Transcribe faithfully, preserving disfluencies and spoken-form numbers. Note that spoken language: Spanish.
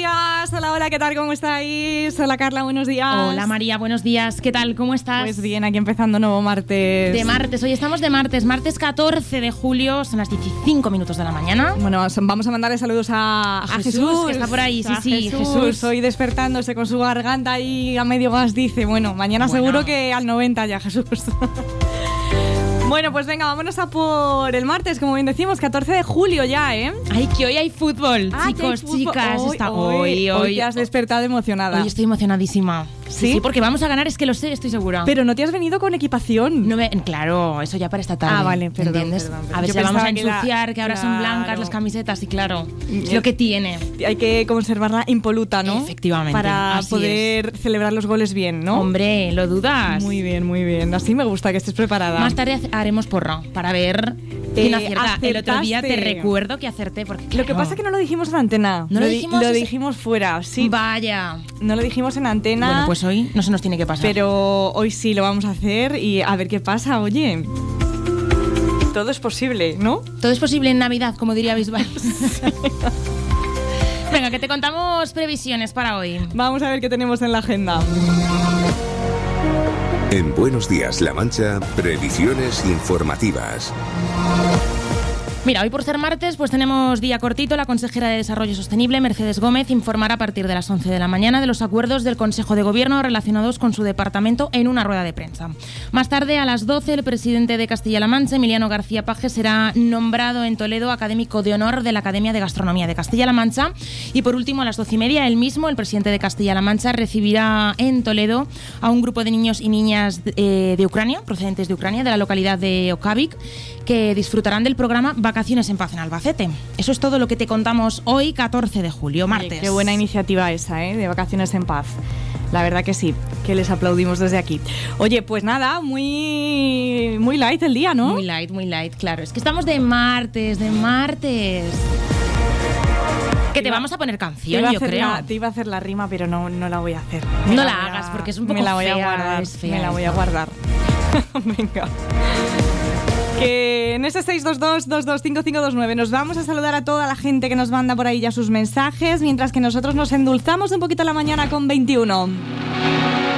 días. Hola, hola, ¿qué tal? ¿Cómo estáis? Hola, Carla, buenos días. Hola, María, buenos días. ¿Qué tal? ¿Cómo estás? Pues bien, aquí empezando nuevo martes. De martes, hoy estamos de martes, martes catorce de julio, son las dieciséis minutos de la mañana. Bueno, vamos a mandarle saludos a, a, a Jesús, Jesús, que está por ahí, sí, a sí, Jesús. Jesús. Hoy despertándose con su garganta ahí a medio gas, dice, bueno, mañana bueno. seguro que al noventa ya, Jesús. Bueno, pues venga, vámonos a por el martes, como bien decimos, catorce de julio ya, ¿eh? Ay, que hoy hay fútbol, ah, chicos, hay fútbol. chicas. Hoy, está, hoy, hoy, hoy, hoy te has despertado emocionada. Hoy estoy emocionadísima. ¿Sí? Sí, porque vamos a ganar, es que lo sé, estoy segura. Pero no te has venido con equipación. No me, claro, eso ya para esta tarde. Ah, vale, perdón, ¿entiendes? perdón, perdón. A ver Yo si la vamos a que ensuciar, era, que ahora claro. son blancas las camisetas y claro, es lo que tiene. Hay que conservarla impoluta, ¿no? Efectivamente. Para así poder es. celebrar los goles bien, ¿no? Hombre, ¿lo dudas? Muy bien, muy bien. Así me gusta que estés preparada. Más tarde haremos porra para ver quién eh, acierta. acertaste. El otro día te recuerdo que acerté porque claro, lo que pasa es que no lo dijimos en antena. No lo, lo dijimos. Lo ese... dijimos fuera, sí. Vaya. No lo dijimos en antena. Bueno, pues hoy no se nos tiene que pasar. Pero hoy sí lo vamos a hacer y a ver qué pasa. Oye, todo es posible, ¿no? Todo es posible en Navidad, como diría Bisbal. Sí. Venga, que te contamos previsiones para hoy. Vamos a ver qué tenemos en la agenda. En Buenos Días, La Mancha, previsiones informativas. Mira, hoy por ser martes, pues tenemos día cortito. La consejera de Desarrollo Sostenible, Mercedes Gómez, informará a partir de las once de la mañana de los acuerdos del Consejo de Gobierno relacionados con su departamento en una rueda de prensa. Más tarde, a las doce, el presidente de Castilla-La Mancha, Emiliano García Paje, será nombrado en Toledo académico de honor de la Academia de Gastronomía de Castilla-La Mancha. Y por último, a las doce y media, él mismo, el presidente de Castilla-La Mancha, recibirá en Toledo a un grupo de niños y niñas eh, de Ucrania, procedentes de Ucrania, de la localidad de Okavik, que disfrutarán del programa Vacaciones en Paz en Albacete. Eso es todo lo que te contamos hoy, catorce de julio, martes. Oye, qué buena iniciativa esa, ¿eh? De Vacaciones en Paz. La verdad que sí, que les aplaudimos desde aquí. Oye, pues nada, muy, muy light el día, ¿no? Muy light, muy light, claro. Es que estamos de martes, de martes. Que te, te vamos a poner canción, yo creo. La, te iba a hacer la rima, pero no, no la voy a hacer. Me no la, la hagas, a, porque es un poco me la voy fea. A guardar, es fea me la voy a guardar. Venga. Que en ese seis dos dos, dos dos cinco cinco dos nueve nos vamos a saludar a toda la gente que nos manda por ahí ya sus mensajes, mientras que nosotros nos endulzamos un poquito la mañana con veintiuno.